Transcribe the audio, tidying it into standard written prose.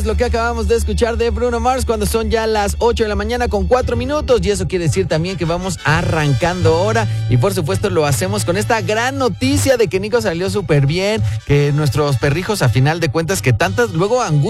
Lo que acabamos de escuchar de Bruno Mars cuando son ya las 8 de la mañana con 4 minutos, y eso quiere decir también que vamos arrancando ahora, y por supuesto lo hacemos con esta gran noticia de que Nico salió súper bien, que nuestros perrijos a final de cuentas que tantas luego angustian